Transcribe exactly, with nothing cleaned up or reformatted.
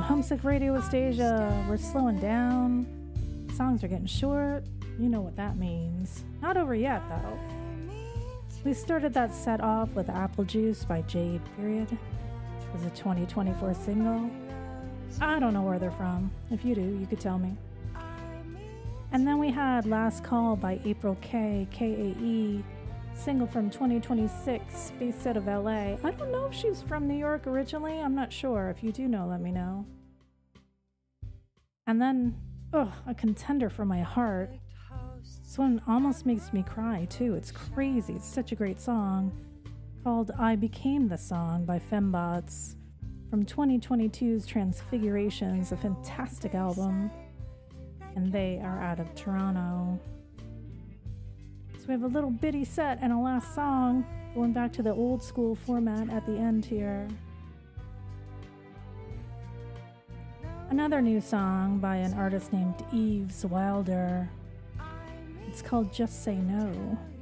Homesick Radio with Stasia. We're slowing down. Songs are getting short. You know what that means. Not over yet, though. We started that set off with Apple Juice by Jade, period. It was a twenty twenty-four single. I don't know where they're from. If you do, you could tell me. And then we had Last Call by April K, K A E, single from twenty twenty-six, based out of L A. I don't know if she's from New York originally. I'm not sure. If you do know, let me know. And then, ugh, a contender for my heart. This one almost makes me cry, too. It's crazy. It's such a great song called I Became the Song by Fembots from twenty twenty-two's Transfigurations, a fantastic album. And they are out of Toronto. So we have a little bitty set and a last song, going back to the old school format at the end here. Another new song by an artist named Eves Wilder. It's called Just Say No.